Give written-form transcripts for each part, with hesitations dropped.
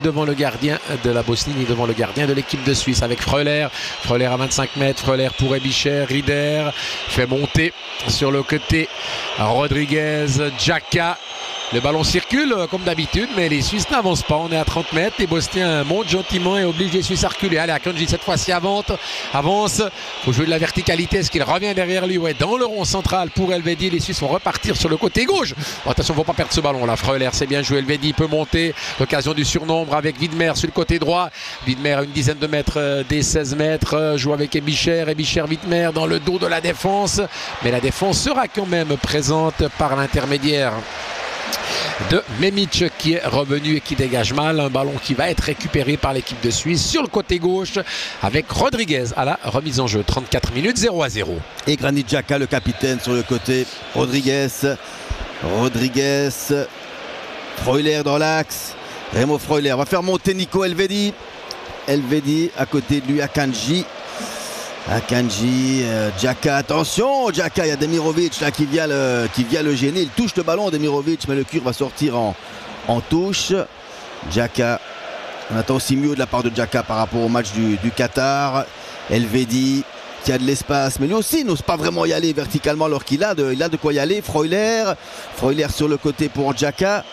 devant le gardien de la Bosnie ni devant le gardien de l'équipe de Suisse avec Freuler. Freuler à 25 mètres, Freuler pour Ebicher, Rieder fait monter sur le côté Rodriguez, Xhaka. Le ballon circule comme d'habitude, mais les Suisses n'avancent pas. On est à 30 mètres. Les Bosniens montent gentiment et obligent les Suisses à reculer. Allez, Akanji cette fois-ci avance. Il faut jouer de la verticalité. Est-ce qu'il revient derrière lui? Ouais, dans le rond central pour Elvedi. Les Suisses vont repartir sur le côté gauche. Oh, attention, il ne faut pas perdre ce ballon là. Freuler, c'est bien joué. Elvedi peut monter. L'occasion du surnombre avec Widmer sur le côté droit. Widmer à une dizaine de mètres des 16 mètres. Joue avec Ebicher. Ebicher, Widmer dans le dos de la défense. Mais la défense sera quand même présente par l'intermédiaire de Memic qui est revenu et qui dégage mal. Un ballon qui va être récupéré par l'équipe de Suisse sur le côté gauche avec Rodriguez à la remise en jeu. 34 minutes, 0-0. Et Granit Xhaka, le capitaine, sur le côté. Rodriguez, Freuler dans l'axe. Remo Freuler va faire monter Nico Elvedi. Elvedi à côté de lui, Akanji, Xhaka, attention, Xhaka, il y a Demirovic là qui vient le gêner. Il touche le ballon, Demirovic, mais le cure va sortir en touche. Xhaka, on attend aussi mieux de la part de Xhaka par rapport au match du Qatar. Elvedi qui a de l'espace, mais lui aussi n'ose pas vraiment y aller verticalement alors qu'il a de quoi y aller. Freuler sur le côté pour Xhaka.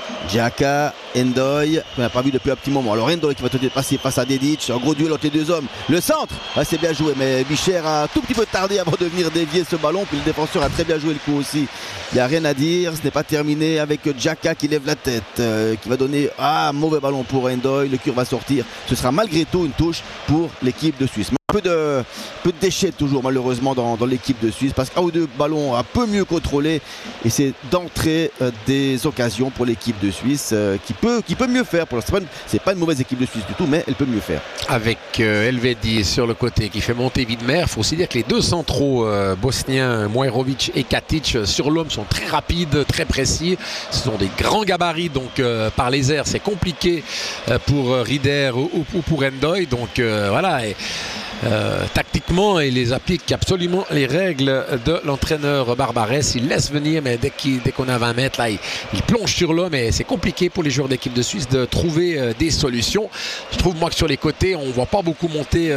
Endoy, qu'on n'a pas vu depuis un petit moment. Alors Endoy qui va tenter de passer face à Dedic. Un gros duel entre les deux hommes. Le centre, c'est bien joué, mais Bicher a un tout petit peu tardé avant de venir dévier ce ballon. Puis le défenseur a très bien joué le coup aussi. Il n'y a rien à dire, ce n'est pas terminé avec Xhaka qui lève la tête, qui va donner un mauvais ballon pour Endoy. Le cure va sortir. Ce sera malgré tout une touche pour l'équipe de Suisse. Peu de déchets toujours malheureusement dans l'équipe de Suisse, parce qu'un ou deux ballons un peu mieux contrôlés, et c'est d'entrée des occasions pour l'équipe de Suisse qui peut mieux faire. C'est pas une mauvaise équipe de Suisse du tout, mais elle peut mieux faire. Avec Elvedi sur le côté qui fait monter Widmer. Il faut aussi dire que les deux centraux bosniens, Mojrovic et Katic, sur l'homme sont très rapides, très précis. Ce sont des grands gabarits, donc par les airs c'est compliqué pour Rieder ou pour Endoy. Donc voilà. Tactiquement, il les applique absolument les règles de l'entraîneur Barbarès. Il laisse venir, mais dès qu'on a 20 mètres, là, il plonge sur l'homme et c'est compliqué pour les joueurs d'équipe de Suisse de trouver des solutions. Je trouve moi que sur les côtés, on ne voit pas beaucoup monter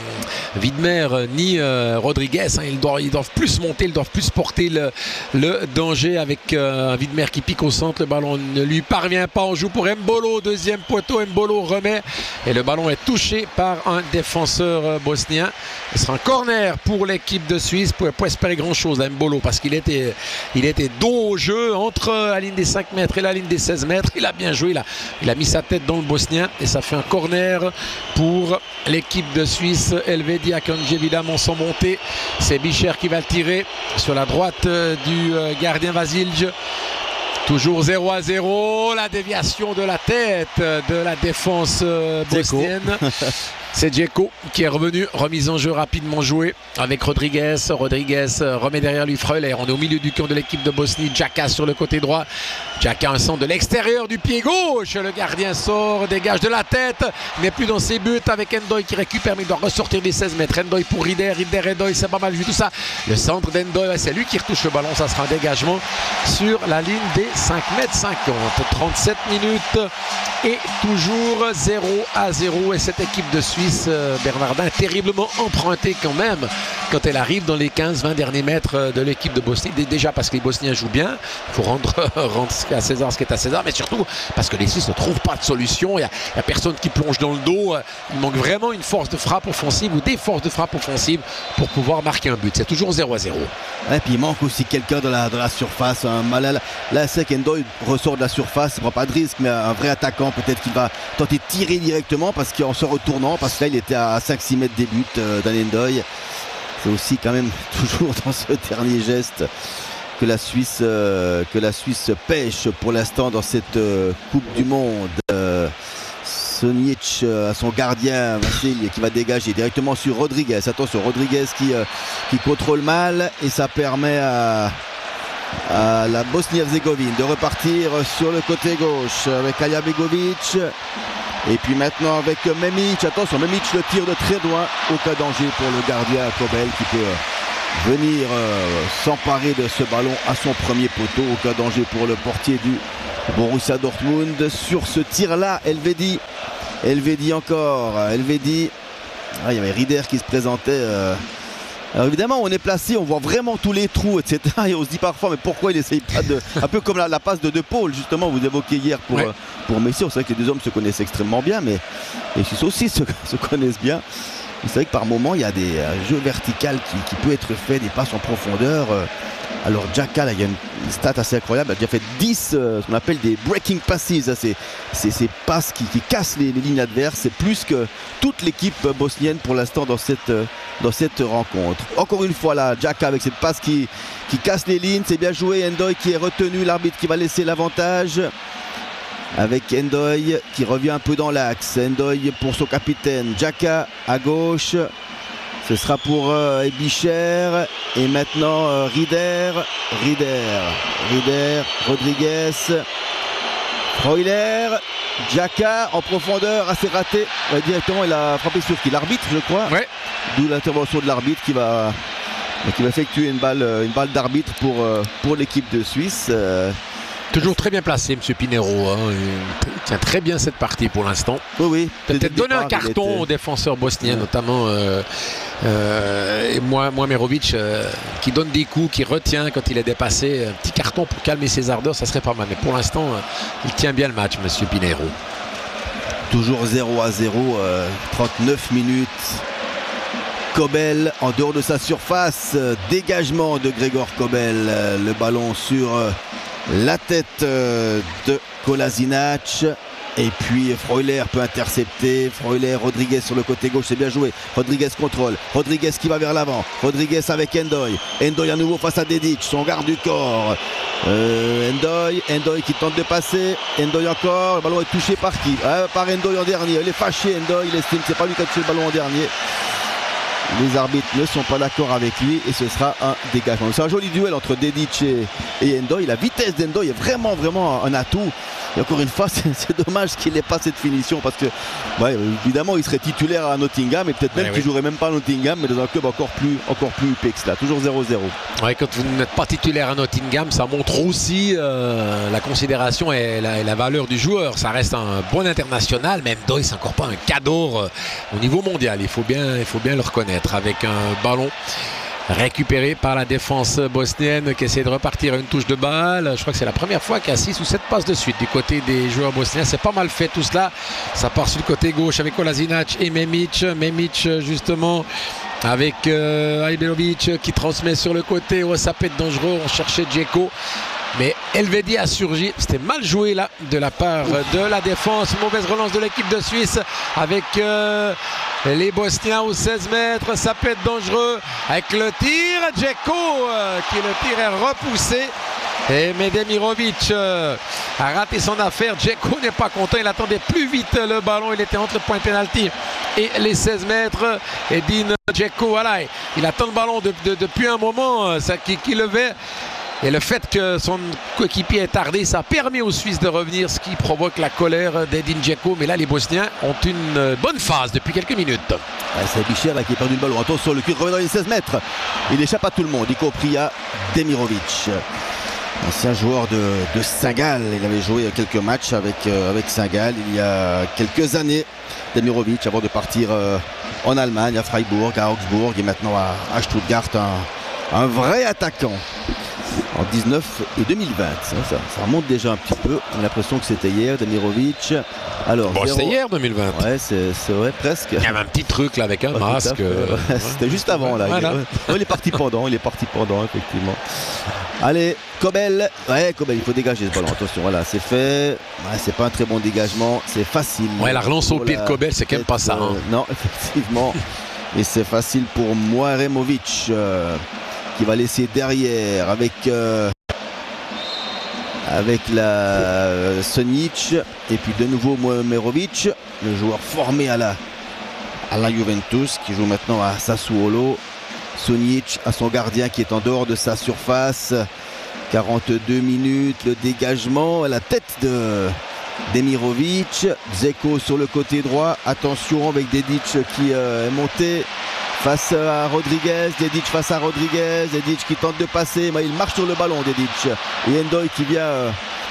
Widmer ni Rodriguez. Ils doivent plus monter, ils doivent plus porter le danger avec Widmer qui pique au centre. Le ballon ne lui parvient pas. On joue pour Mbolo, deuxième poteau. Mbolo remet et le ballon est touché par un défenseur bosnien. Ce sera un corner pour l'équipe de Suisse. Pour pas espérer grand chose à Mbolo parce qu'il était dos au jeu entre la ligne des 5 mètres et la ligne des 16 mètres. Il a bien joué, il a mis sa tête dans le bosnien et ça fait un corner pour l'équipe de Suisse. Elvedi, Akanji évidemment sans monter. C'est Bicher qui va le tirer sur la droite du gardien Vasilj. Toujours 0-0, la déviation de la tête de la défense bosnienne. C'est Dzeko qui est revenu, remise en jeu rapidement jouée avec Rodriguez. Rodriguez remet derrière lui Freuler. On est au milieu du camp de l'équipe de Bosnie. Xhaka sur le côté droit. Xhaka un centre de l'extérieur du pied gauche. Le gardien sort, dégage de la tête. Il n'est plus dans ses buts avec Endoy qui récupère, mais il doit ressortir des 16 mètres. Endoy pour Rieder. Endoy, c'est pas mal vu tout ça. Le centre d'Endoy, c'est lui qui retouche le ballon. Ça sera un dégagement sur la ligne des 5 mètres 50. 37 minutes et toujours 0-0. Et cette équipe de Suisse, Bernardin, terriblement empruntée quand même quand elle arrive dans les 15-20 derniers mètres de l'équipe de Bosnie. Déjà parce que les Bosniens jouent bien, il faut rendre à César ce qui est à César, mais surtout parce que les Suisses ne trouvent pas de solution. Il n'y a personne qui plonge dans le dos. Il manque vraiment une force de frappe offensive ou des forces de frappe offensive pour pouvoir marquer un but. C'est toujours 0-0. Et puis il manque aussi quelqu'un dans la surface. Là, c'est qu'Endoy ressort de la surface, il ne prend pas de risque, mais un vrai attaquant peut-être qu'il va tenter de tirer directement parce qu'en se retournant, parce que là il était à 5-6 mètres des buts d'Endoy. C'est aussi quand même toujours dans ce dernier geste que la Suisse pêche pour l'instant dans cette Coupe du Monde. Sonic à son gardien Vassil qui va dégager directement sur Rodriguez. Attention, Rodriguez qui contrôle mal et ça permet à la Bosnie-Herzégovine de repartir sur le côté gauche avec Aljabegovic. Et puis maintenant avec Memic, attention, Memic le tire de très loin, aucun danger pour le gardien Kobel qui peut venir s'emparer de ce ballon à son premier poteau, aucun danger pour le portier Borussia Dortmund sur ce tir-là. Elvedi encore. Elvedi. Ah, il y avait Rieder qui se présentait. Alors évidemment, on est placé, on voit vraiment tous les trous, etc. Et on se dit parfois, mais pourquoi il essaye pas de. Un peu comme la passe de Paul, justement, vous évoquiez hier pour Messi. C'est vrai que les deux hommes se connaissent extrêmement bien, mais les Suisses aussi se connaissent bien. C'est vrai que par moments, il y a des jeux verticaux qui peut être fait, des passes en profondeur. Alors Xhaka, là, il y a une stat assez incroyable, il a déjà fait 10 ce qu'on appelle des breaking passes. C'est ces passes qui cassent les lignes adverses. C'est plus que toute l'équipe bosnienne pour l'instant dans cette rencontre. Encore une fois là, Xhaka avec cette passe qui casse les lignes. C'est bien joué. Endoy qui est retenu, l'arbitre qui va laisser l'avantage. Avec Endoy qui revient un peu dans l'axe. Endoy pour son capitaine. Xhaka à gauche. Ce sera pour Bicher. Et maintenant Rieder, Rodriguez, Freuler, Xhaka en profondeur, assez raté. Directement, il a frappé sur qui? L'arbitre, je crois. Ouais. D'où l'intervention de l'arbitre qui va effectuer une balle d'arbitre pour l'équipe de Suisse. Toujours très bien placé, M. Pinheiro. Hein. Il tient très bien cette partie pour l'instant. Oui. Peut-être donner un carton aux défenseurs bosniens, notamment Mohamerovic, qui donne des coups, qui retient quand il est dépassé. Un petit carton pour calmer ses ardeurs, ça serait pas mal. Mais pour l'instant, il tient bien le match, M. Pinheiro. Toujours 0-0, 39 minutes. Kobel en dehors de sa surface. Dégagement de Gregor Kobel. Le ballon sur la tête de Kolasinac. Et puis Freuler peut intercepter. Freuler, Rodriguez sur le côté gauche, c'est bien joué. Rodriguez contrôle. Rodriguez qui va vers l'avant. Rodriguez avec Endoy. Endoy à nouveau face à Dedic, son garde du corps. Endoy qui tente de passer. Endoy encore. Le ballon est touché par qui? Par Endoy en dernier. Il est fâché, Endoy. Il estime que c'est pas lui qui a touché le ballon en dernier. Les arbitres ne sont pas d'accord avec lui et ce sera un dégagement. C'est un joli duel entre Dedic et Endoy. La vitesse d'Endoy est vraiment un atout. Et encore une fois, c'est dommage qu'il n'ait pas cette finition parce que, évidemment, il serait titulaire à Nottingham et peut-être même qu'il jouerait même pas à Nottingham, mais dans un club encore plus huppé que cela. Toujours 0-0. Ouais, quand vous n'êtes pas titulaire à Nottingham, ça montre aussi la considération et la valeur du joueur. Ça reste un bon international, mais Endoy, c'est encore pas un cadeau au niveau mondial. Il faut bien le reconnaître. Avec un ballon récupéré par la défense bosnienne qui essaie de repartir à une touche de balle. Je crois que c'est la première fois qu'il y a 6 ou 7 passes de suite du côté des joueurs bosniens. C'est pas mal fait tout cela. Ça part sur le côté gauche avec Kolasinac et Memic. Memic justement avec Ajberovic qui transmet sur le côté. Oh, ça peut être dangereux. On cherchait Dzeko. Mais Elvedi a surgi, c'était mal joué là de la part de la défense. Une mauvaise relance de l'équipe de Suisse avec les Bosniens aux 16 mètres. Ça peut être dangereux avec le tir. Dzeko qui le tir est repoussé. Et Medemirovic a raté son affaire. Dzeko n'est pas content, il attendait plus vite le ballon. Il était entre le point pénalty et les 16 mètres. Et Edin Dzeko, voilà, il attend le ballon depuis un moment qui levait. Et le fait que son coéquipier ait tardé, ça a permis aux Suisses de revenir, ce qui provoque la colère d'Edin Dzeko. Mais là, les Bosniens ont une bonne phase depuis quelques minutes. C'est Bicher là qui a perdu le ballon. Attention, le cul revient dans les 16 mètres. Il échappe à tout le monde, y compris à Demirovic. Ancien joueur de Saint-Gall. Il avait joué quelques matchs avec Saint-Gall il y a quelques années. Demirovic avant de partir en Allemagne, à Freiburg, à Augsbourg et maintenant à Stuttgart. Un vrai attaquant. En 19 et 2020, ça remonte déjà un petit peu. On a l'impression que c'était hier, Demirovic. Alors, c'était hier 2020. Ouais, c'est vrai, presque. Il y avait un petit truc là avec un masque. C'était juste avant là. Voilà. Il est parti pendant, effectivement. Allez, Kobel. Ouais, Kobel, il faut dégager ce ballon. Attention, voilà, c'est fait. Ouais, c'est pas un très bon dégagement, c'est facile. Ouais, la relance au pied de Kobel, c'est quand même pas ça. Hein. Non, effectivement. Et c'est facile pour Moharemovic. Qui va laisser derrière avec la Sonic et puis de nouveau Mohamerovic, le joueur formé à la Juventus qui joue maintenant à Sassuolo. Sonic à son gardien qui est en dehors de sa surface. 42 minutes, le dégagement à la tête de Demirovic. Dzeko sur le côté droit, attention avec Dedic qui est monté face à Rodriguez, Dedic face à Rodriguez, Dedic qui tente de passer, mais il marche sur le ballon Dedic. Et Endoy qui vient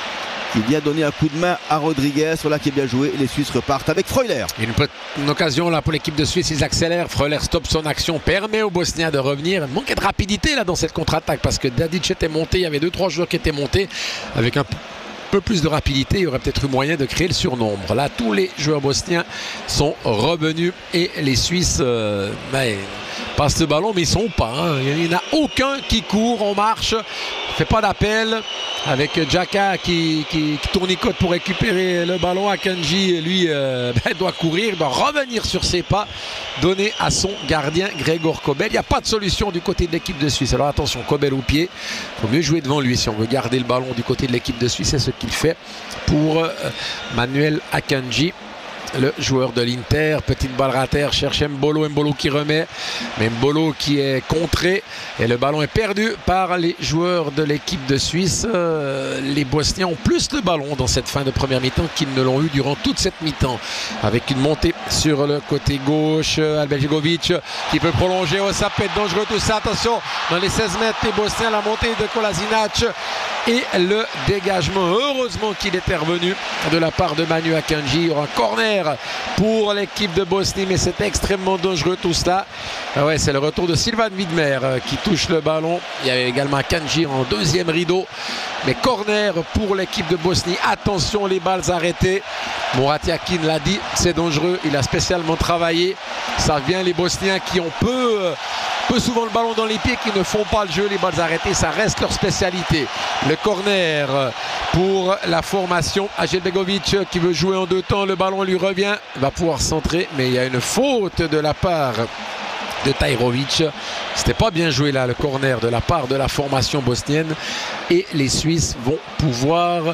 qui vient donner un coup de main à Rodriguez. Voilà qui est bien joué. Les Suisses repartent avec Freuler. Une occasion là pour l'équipe de Suisse, ils accélèrent. Freuler stoppe son action, permet aux Bosniens de revenir. Il manquait de rapidité là dans cette contre-attaque parce que Dadic était monté, il y avait 2-3 joueurs qui étaient montés avec un peu plus de rapidité, il y aurait peut-être eu moyen de créer le surnombre. Là, tous les joueurs bosniens sont revenus et les Suisses passent le ballon, mais ils sont pas. Il n'y en a aucun qui court en marche. Fait pas d'appel avec Xhaka qui tournicote pour récupérer le ballon. Akanji, lui, doit courir, doit revenir sur ses pas, donner à son gardien Gregor Kobel. Il n'y a pas de solution du côté de l'équipe de Suisse. Alors attention, Kobel au pied. Il faut mieux jouer devant lui si on veut garder le ballon du côté de l'équipe de Suisse. C'est ce qu'il fait pour Manuel Akanji, le joueur de l'Inter. Petite balle ratée, cherche Mbolo qui remet, mais Mbolo qui est contré et le ballon est perdu par les joueurs de l'équipe de Suisse. Les Bosniens ont plus le ballon dans cette fin de première mi-temps qu'ils ne l'ont eu durant toute cette mi-temps, avec une montée sur le côté gauche. Albegovic qui peut prolonger. Ça peut être dangereux tout ça, attention dans les 16 mètres les Bosniens, la montée de Kolasinac et le dégagement, heureusement qu'il était revenu de la part de Manu Akanji. Il y aura un corner pour l'équipe de Bosnie, mais c'est extrêmement dangereux tout cela. Ouais, c'est le retour de Sylvain Widmer qui touche le ballon. Il y avait également Akanji en deuxième rideau, mais corner pour l'équipe de Bosnie. Attention, les balles arrêtées. Murat Yakin l'a dit, c'est dangereux, il a spécialement travaillé. Ça vient les Bosniens qui ont peu souvent le ballon dans les pieds, qui ne font pas le jeu. Les balles arrêtées, ça reste leur spécialité. Le corner pour la formation. Ajelbegovic qui veut jouer en deux temps, le ballon lui revient, il va pouvoir centrer, mais il y a une faute de la part de Tajrovic. C'était pas bien joué là, le corner de la part de la formation bosnienne, et les Suisses vont pouvoir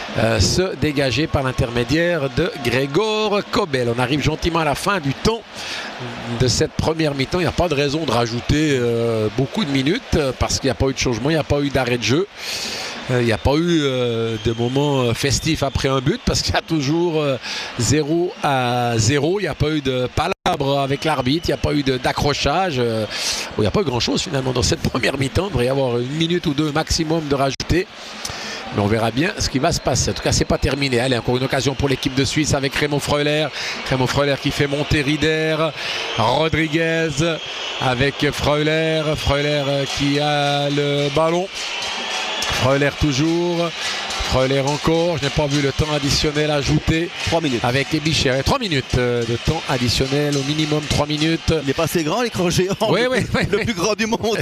se dégager par l'intermédiaire de Gregor Kobel. On arrive gentiment à la fin du temps de cette première mi-temps. Il n'y a pas de raison de rajouter beaucoup de minutes parce qu'il n'y a pas eu de changement, il n'y a pas eu d'arrêt de jeu. Il n'y a pas eu de moment festif après un but parce qu'il y a toujours 0-0. Il n'y a pas eu de palabre avec l'arbitre, il n'y a pas eu d'accrochage. Il n'y a pas eu grand-chose finalement dans cette première mi-temps. Il devrait y avoir une minute ou deux maximum de rajouter. Mais on verra bien ce qui va se passer. En tout cas, c'est pas terminé. Allez, encore une occasion pour l'équipe de Suisse avec Remo Freuler. Remo Freuler qui fait monter Rieder. Rodriguez avec Freuler. Freuler qui a le ballon. Freuler toujours. Freuler encore, je n'ai pas vu le temps additionnel ajouté. 3 minutes. Avec Ebicher. 3 minutes de temps additionnel, au minimum 3 minutes. Il est pas assez grand, l'écran géant. Oui, le plus grand du monde.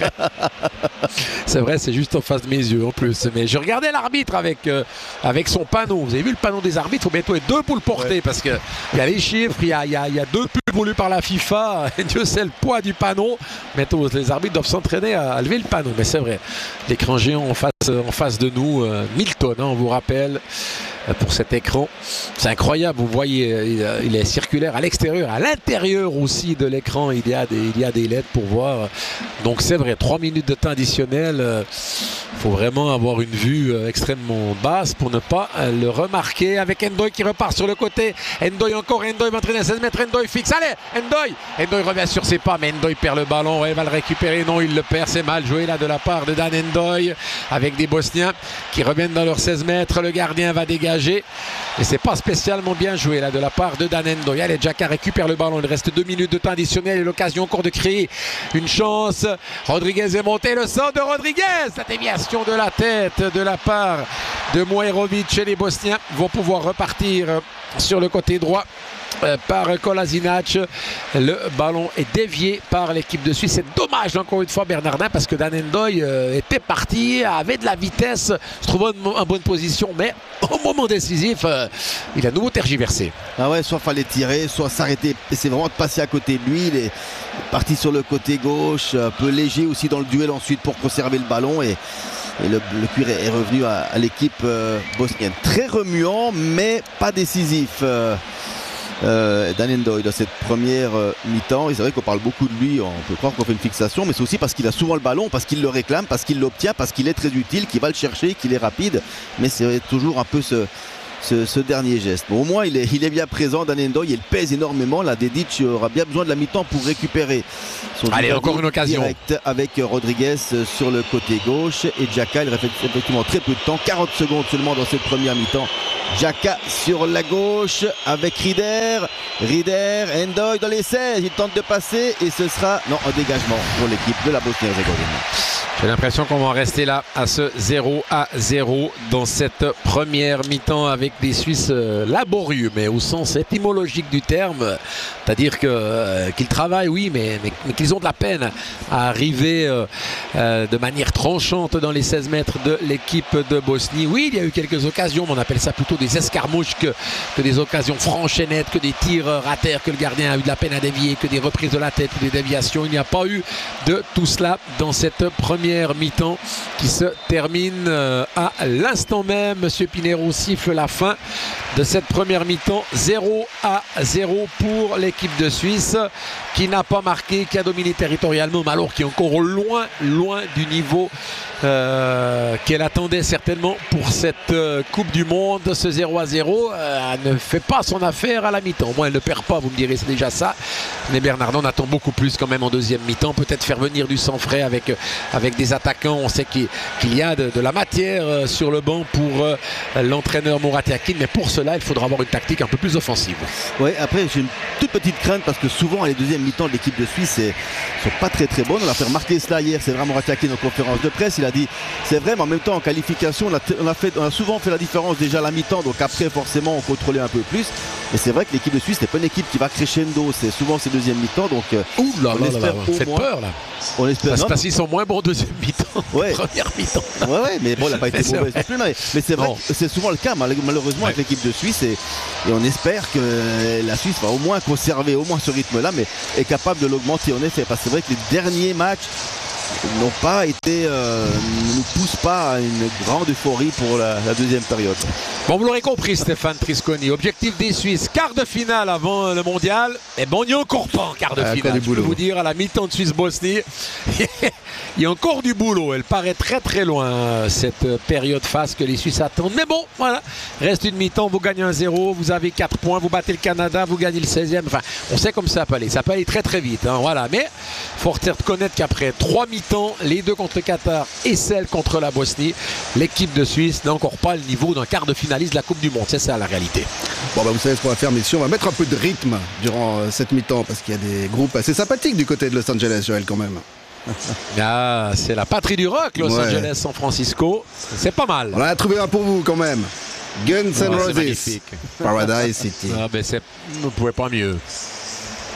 C'est vrai, c'est juste en face de mes yeux en plus. Mais je regardais l'arbitre avec son panneau. Vous avez vu le panneau des arbitres? Il faut bientôt être deux pour le porter parce qu'il y a les chiffres, il y a deux pubs voulus par la FIFA. Et Dieu sait le poids du panneau. Bientôt, les arbitres doivent s'entraîner à lever le panneau. Mais c'est vrai, l'écran géant en face de nous, 1000 tonnes, on vous rappelle. Pour cet écran, c'est incroyable. Vous voyez, il est circulaire à l'extérieur, à l'intérieur aussi de l'écran. Il y a des LED pour voir. Donc c'est vrai, 3 minutes de temps additionnel. Il faut vraiment avoir une vue extrêmement basse pour ne pas le remarquer. Avec Ndoye qui repart sur le côté. Ndoye encore, Ndoye va entraîner à 16 mètres. Ndoye fixe. Allez, Ndoye revient sur ses pas, mais Ndoye perd le ballon. Il va le récupérer. Non, il le perd. C'est mal joué là de la part de Dan Ndoye. Avec des Bosniens qui reviennent dans leurs 16 mètres. Le gardien va dégager. Et c'est pas spécialement bien joué là de la part de Dan Ndoye. Allez, Xhaka récupère le ballon. Il reste 2 minutes de temps additionnel et l'occasion encore de créer une chance. Rodriguez est monté, le centre de Rodriguez. La déviation de la tête de la part de Mojérovic. Et les Bosniens vont pouvoir repartir sur le côté droit par Kolasinac. Le ballon est dévié par l'équipe de Suisse. C'est dommage encore une fois, Bernardin, parce que Dan Ndoye était parti, avait de la vitesse, se trouvait en bonne position, mais au moment décisif, il a de nouveau tergiversé. Ah ouais, soit fallait tirer, soit s'arrêter. Et c'est vraiment de passer à côté de lui. Il est parti sur le côté gauche, un peu léger aussi dans le duel ensuite pour conserver le ballon. Et le cuir est revenu à l'équipe bosnienne. Très remuant, mais pas décisif. Dan Ndoye dans cette première mi-temps, et c'est vrai qu'on parle beaucoup de lui, on peut croire qu'on fait une fixation, mais c'est aussi parce qu'il a souvent le ballon, parce qu'il le réclame, parce qu'il l'obtient, parce qu'il est très utile, qu'il va le chercher, qu'il est rapide, mais c'est toujours un peu ce dernier geste. Bon, au moins il est bien présent, Dan N'Doye, il pèse énormément. Là, Dedic aura bien besoin de la mi-temps pour récupérer. Allez, encore une occasion. Direct avec Rodriguez sur le côté gauche et Xhaka, il reste effectivement très peu de temps, 40 secondes seulement dans cette première mi-temps. Xhaka sur la gauche avec Rieder, N'Doye dans les 16, il tente de passer et ce sera un dégagement pour l'équipe de la Bosnie-Herzégovine. J'ai l'impression qu'on va en rester là à ce 0-0 dans cette première mi-temps avec des Suisses laborieux, mais au sens étymologique du terme, c'est-à-dire qu'ils travaillent, oui, mais qu'ils ont de la peine à arriver de manière tranchante dans les 16 mètres de l'équipe de Bosnie. Oui, il y a eu quelques occasions, mais on appelle ça plutôt des escarmouches que des occasions franches et nettes, que des tirs ratés que le gardien a eu de la peine à dévier, que des reprises de la tête ou des déviations. Il n'y a pas eu de tout cela dans cette première mi-temps qui se termine à l'instant même. Monsieur Pinheiro siffle la fin de cette première mi-temps. 0-0 pour l'équipe de Suisse qui n'a pas marqué, qui a dominé territorialement, mais alors qui est encore loin du niveau qu'elle attendait certainement pour cette Coupe du Monde. Ce 0-0 ne fait pas son affaire à la mi-temps. Au moins elle ne perd pas, vous me direz, c'est déjà ça. Mais Bernardon on attend beaucoup plus quand même en deuxième mi-temps. Peut-être faire venir du sang frais avec des attaquants. On sait qu'il y a de la matière sur le banc pour l'entraîneur Murat Yakin, mais pour cela il faudra avoir une tactique un peu plus offensive. Oui, après j'ai une toute petite crainte parce que souvent les deuxièmes mi-temps de l'équipe de Suisse ne sont pas très bonnes. On a fait remarquer cela hier, c'est vraiment Murat Yakin en conférence de presse. Il a dit c'est vrai, mais en même temps en qualification on a souvent fait la différence déjà à la mi-temps, donc après forcément on contrôlait un peu plus. Et c'est vrai que l'équipe de Suisse n'est pas une équipe qui va crescendo, c'est souvent ses deuxièmes mi-temps, donc on espère faites peur là. On espère, parce qu'ils sont moins bons en deuxième mi-temps. Ouais. Première mi-temps. Ouais, mais bon, elle n'a pas été mauvaise non plus. Mais c'est vrai que c'est souvent le cas, malheureusement, avec l'équipe de Suisse. Et on espère que la Suisse va au moins conserver au moins ce rythme-là, mais est capable de l'augmenter en effet. Parce que c'est vrai que les derniers matchs n'ont pas été, ne nous poussent pas à une grande euphorie pour la deuxième période. Bon, vous l'aurez compris, Stéphane Trisconi. Objectif des Suisses, quart de finale avant le mondial. Et bon, il n'y a encore pas en quart de finale. Je peux vous dire, à la mi-temps de Suisse-Bosnie, il y a encore du boulot. Elle paraît très loin, cette période phase que les Suisses attendent. Mais bon, voilà. Reste une mi-temps, vous gagnez 1-0, vous avez 4 points, vous battez le Canada, vous gagnez le 16e. Enfin, on sait comme ça peut aller. Ça peut aller très vite. Hein, voilà. Mais il faut reconnaître qu'après 3 mi-temps, les deux contre le Qatar et celle contre la Bosnie, l'équipe de Suisse n'a encore pas le niveau d'un quart de finaliste de la Coupe du Monde. C'est ça la réalité. Bon, vous savez ce qu'on va faire, messieurs. On va mettre un peu de rythme durant cette mi-temps parce qu'il y a des groupes assez sympathiques du côté de Los Angeles, Joël, quand même. Ah, c'est la patrie du rock, Los Angeles, San Francisco. C'est pas mal. On en a trouvé un pour vous quand même. Guns N' Roses, magnifique. Paradise City. Ah, ben vous ne pouvez pas mieux.